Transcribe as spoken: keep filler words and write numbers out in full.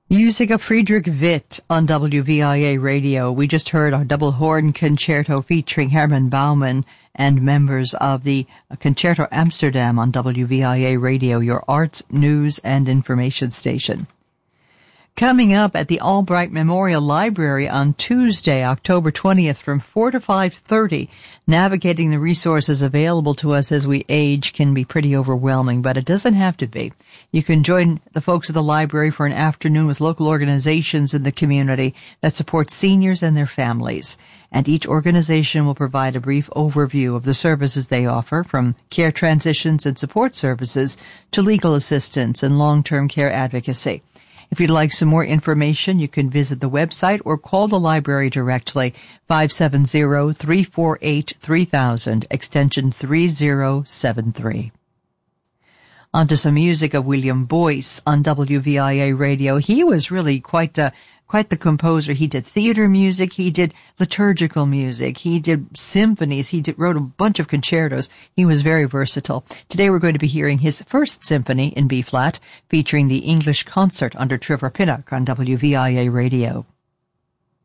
Music of Friedrich Witt on W V I A Radio. We just heard our double horn concerto featuring Herman Baumann and members of the Concerto Amsterdam on W V I A Radio, your arts, news, and information station. Coming up at the Albright Memorial Library on Tuesday, October twentieth from four to five thirty, navigating the resources available to us as we age can be pretty overwhelming, but it doesn't have to be. You can join the folks at the library for an afternoon with local organizations in the community that support seniors and their families. And each organization will provide a brief overview of the services they offer, from care transitions and support services to legal assistance and long-term care advocacy. If you'd like some more information, you can visit the website or call the library directly, five seven zero, three four eight, three thousand, extension three zero seven three. On to some music of William Boyce on W V I A Radio. He was really quite a Quite the composer. He did theater music, he did liturgical music, he did symphonies, he did, wrote a bunch of concertos. He was very versatile. Today we're going to be hearing his first symphony in B-flat, featuring the English Concert under Trevor Pinnock on W V I A Radio.